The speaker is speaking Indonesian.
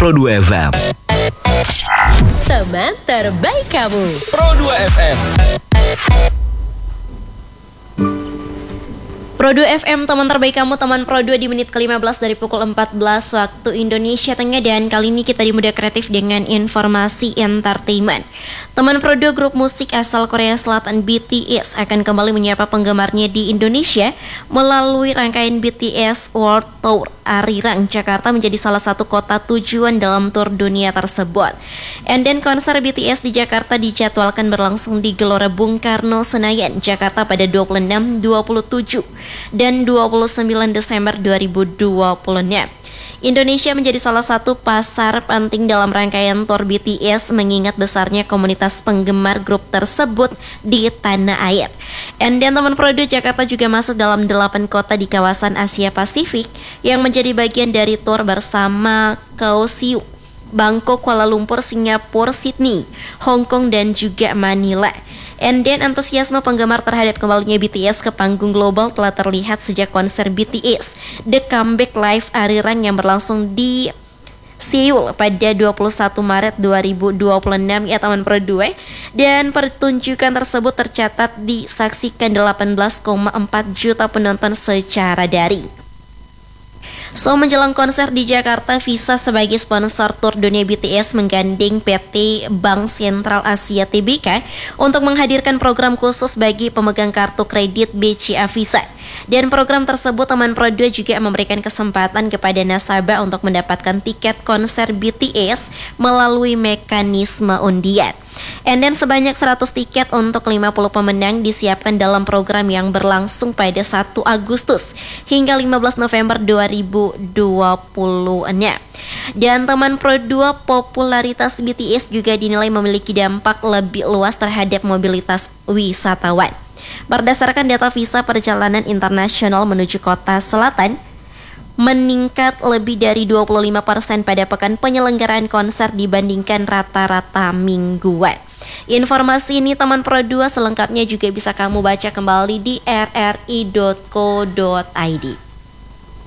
Pro2 FM. Teman terbaik kamu. Pro2 FM. Pro2 FM, teman terbaik kamu, teman Pro2 di menit ke-15 dari pukul 14 waktu Indonesia Tengah. Dan kali ini kita di Muda Kreatif dengan informasi entertainment. Teman Pro2, grup musik asal Korea Selatan BTS akan kembali menyapa penggemarnya di Indonesia melalui rangkaian BTS World Tour. Arirang, Jakarta menjadi salah satu kota tujuan dalam tur dunia tersebut. Dan konser BTS di Jakarta dijadwalkan berlangsung di Gelora Bung Karno, Senayan, Jakarta pada 26, 27 dan 29 Desember 2026. Indonesia menjadi salah satu pasar penting dalam rangkaian tur BTS mengingat besarnya komunitas penggemar grup tersebut di tanah air. Dan teman Pro2, Jakarta juga masuk dalam 8 kota di kawasan Asia Pasifik yang menjadi bagian dari tur bersama Kaohsiung, Bangkok, Kuala Lumpur, Singapura, Sydney, Hong Kong, dan juga Manila. Antusiasme penggemar terhadap kembalinya BTS ke panggung global telah terlihat sejak konser BTS The Comeback Live Arirang yang berlangsung di Seoul pada 21 Maret 2026 ya teman Pro2. Dan pertunjukan tersebut tercatat disaksikan 18,4 juta penonton secara daring. Menjelang konser di Jakarta, Visa sebagai sponsor tur dunia BTS menggandeng PT Bank Sentral Asia Tbk untuk menghadirkan program khusus bagi pemegang kartu kredit BCA Visa. Dan program tersebut teman Pro2 juga memberikan kesempatan kepada nasabah untuk mendapatkan tiket konser BTS melalui mekanisme undian. Sebanyak 100 tiket untuk 50 pemenang disiapkan dalam program yang berlangsung pada 1 Agustus hingga 15 November 2020. Dan teman Pro2, popularitas BTS juga dinilai memiliki dampak lebih luas terhadap mobilitas wisatawan. Berdasarkan data Visa, perjalanan internasional menuju kota selatan meningkat lebih dari 25% pada pekan penyelenggaraan konser dibandingkan rata-rata mingguan. Informasi ini teman Pro2 selengkapnya juga bisa kamu baca kembali di rri.co.id.